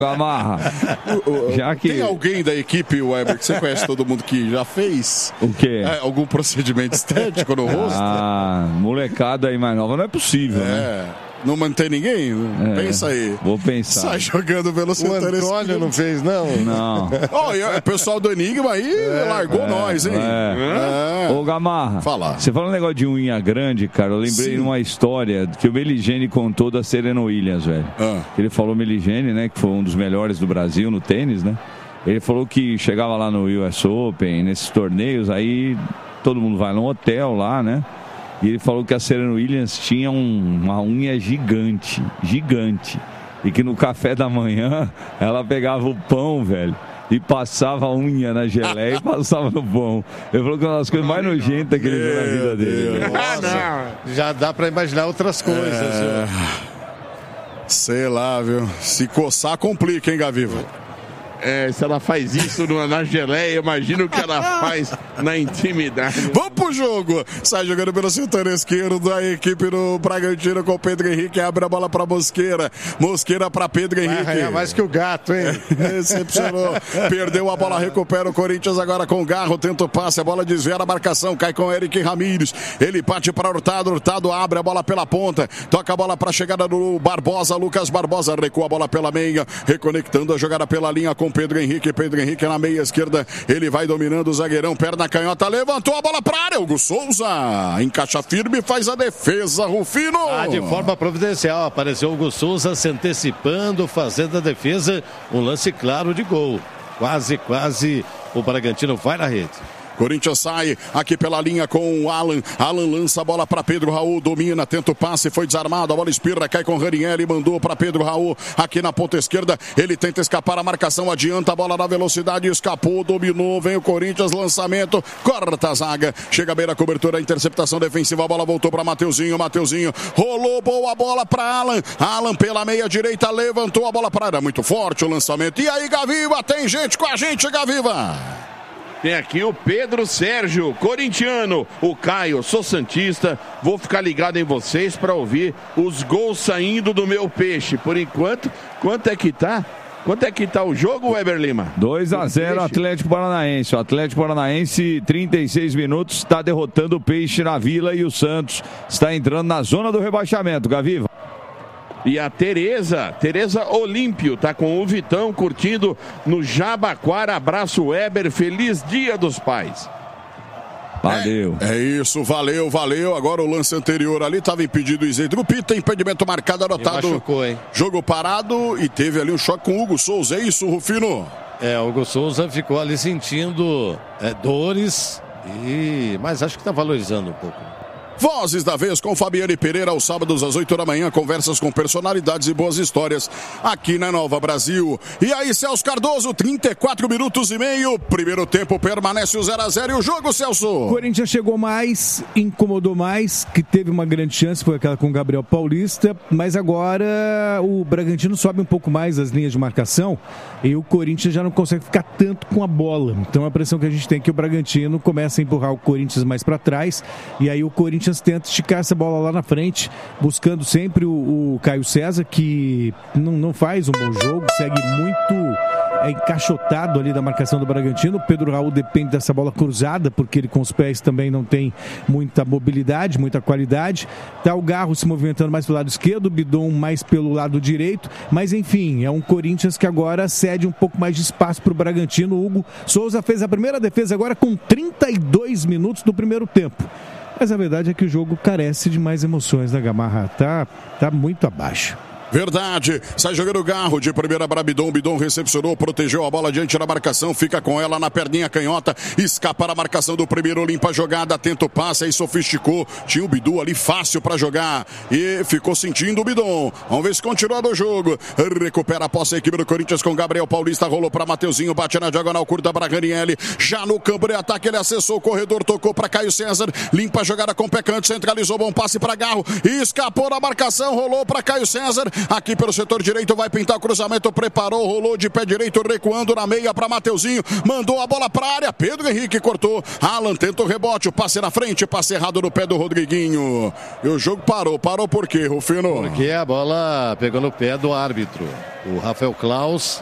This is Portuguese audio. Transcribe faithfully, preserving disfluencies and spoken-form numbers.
Gamarra. Já que... Tem alguém da equipe, Weber, que você conhece todo mundo que já fez? O quê? É, algum procedimento estético no rosto? Ah, molecada aí mais nova, não é possível, é. né? Não mantém ninguém? É, Pensa aí. Vou pensar. Sai jogando pelo setor esquerdo. O Antônio não fez, não? Não. Ó, oh, o pessoal do Enigma aí é, largou é, nós, hein? É. É. Ô, Gamarra. Fala. Você falou um negócio de unha grande, cara. Eu lembrei de uma história que o Meligeni contou da Serena Williams, velho. Ah. Ele falou Meligeni, né? Que foi um dos melhores do Brasil no tênis, né? Ele falou que chegava lá no U S Open, nesses torneios, aí todo mundo vai num hotel lá, né? E ele falou que a Serena Williams tinha um, uma unha gigante, gigante. E que no café da manhã ela pegava o pão, velho, e passava a unha na geleia e passava no pão. Ele falou que uma das coisas mais nojentas que ele viu na vida dele. Ah, não. Já dá pra imaginar outras coisas. É... Sei lá, viu? Se coçar, complica, hein, Gaviva? É, se ela faz isso na geleia, imagina o que ela faz na intimidade. Vamos pro jogo. Sai jogando pelo setor esquerdo a equipe do Bragantino com o Pedro Henrique. Abre a bola pra Mosqueira. Mosqueira pra Pedro Henrique. Vai arranhar mais que o gato, hein? Decepcionou. Perdeu a bola, recupera o Corinthians agora com o Garro. Tenta o passe, a bola desvia a marcação. Cai com o Eric Ramírez. Ele parte para Hurtado. Hurtado abre a bola pela ponta. Toca a bola pra chegada do Barbosa. Lucas Barbosa recua a bola pela meia. Reconectando a jogada pela linha com Pedro Henrique, Pedro Henrique na meia esquerda, ele vai dominando o zagueirão, perna canhota, levantou a bola para a área, Hugo Souza, encaixa firme, faz a defesa, Rufino. Ah, de forma providencial, apareceu o Hugo Souza se antecipando, fazendo a defesa, um lance claro de gol, quase, quase o Bragantino vai na rede. Corinthians sai aqui pela linha com o Alan. Alan lança a bola para Pedro Raul, domina, tenta o passe, foi desarmado, a bola espirra, cai com o Ranieri, mandou para Pedro Raul aqui na ponta esquerda. Ele tenta escapar, a marcação adianta, a bola na velocidade, escapou, dominou, vem o Corinthians, lançamento, corta a zaga, chega bem na cobertura, a interceptação defensiva, a bola voltou para Mateuzinho, Mateuzinho rolou, boa bola para Alan. Alan pela meia direita, levantou a bola para a área, muito forte o lançamento. E aí, Gaviva, tem gente com a gente, Gaviva. Tem aqui o Pedro Sérgio, corintiano. O Caio, sou santista. Vou ficar ligado em vocês para ouvir os gols saindo do meu peixe. Por enquanto, quanto é que tá? Quanto é que tá o jogo, Weber Lima? dois a zero Atlético Paranaense. O Atlético Paranaense, trinta e seis minutos, está derrotando o Peixe na Vila e o Santos está entrando na zona do rebaixamento. Gaviva. E a Tereza, Tereza Olímpio, tá com o Vitão curtindo no Jabaquara. Abraço, Weber, feliz Dia dos Pais. Valeu. É, é isso, valeu, valeu. Agora o lance anterior ali estava impedido o isento do Pita, impedimento marcado, anotado. Machucou, hein? Jogo parado e teve ali um choque com o Hugo Souza, é isso, Rufino? É, o Hugo Souza ficou ali sentindo é, dores, e... mas acho que está valorizando um pouco. Vozes da Vez com Fabiane Pereira, aos sábados às oito da manhã, conversas com personalidades e boas histórias aqui na Nova Brasil. E aí, Celso Cardoso, trinta e quatro minutos e meio, primeiro tempo permanece o zero a zero e o jogo, Celso? O Corinthians chegou mais, incomodou mais, que teve uma grande chance, foi aquela com o Gabriel Paulista, mas agora o Bragantino sobe um pouco mais as linhas de marcação e o Corinthians já não consegue ficar tanto com a bola. Então a impressão que a gente tem é que o Bragantino começa a empurrar o Corinthians mais para trás e aí o Corinthians tenta esticar essa bola lá na frente, buscando sempre o, o Caio César, que não, não faz um bom jogo, segue muito é, encaixotado ali da marcação do Bragantino. O Pedro Raul depende dessa bola cruzada, porque ele com os pés também não tem muita mobilidade, muita qualidade. Tá o Garro se movimentando mais pelo lado esquerdo, o Bidon mais pelo lado direito, mas enfim, é um Corinthians que agora cede um pouco mais de espaço para o Bragantino. O Hugo Souza fez a primeira defesa agora com trinta e dois minutos do primeiro tempo. Mas a verdade é que o jogo carece de mais emoções, né, Gamarra? Tá, tá muito abaixo. Verdade, sai jogando o Garro de primeira para Bidon, Bidon recepcionou, protegeu a bola diante da marcação, fica com ela na perninha canhota, escapa da marcação do primeiro, limpa a jogada, tenta o passe, aí sofisticou, tinha o Bidu ali fácil para jogar e ficou sentindo o Bidon. Vamos ver se continua no jogo, recupera a posse a equipe do Corinthians com Gabriel Paulista, rolou para Mateuzinho, bate na diagonal curta para Ranieri, já no campo de ataque ele acessou o corredor, tocou para Caio César, limpa a jogada com o pé canto, centralizou, bom passe para Garro, escapou da marcação, rolou para Caio César, aqui pelo setor direito, vai pintar o cruzamento, preparou, rolou de pé direito, recuando na meia para Mateuzinho, mandou a bola para a área, Pedro Henrique cortou, Alan tenta o rebote, o passe na frente, passe errado no pé do Rodriguinho. E o jogo parou, parou por quê, Rufino? Porque a bola pegou no pé do árbitro, o Rafael Klaus.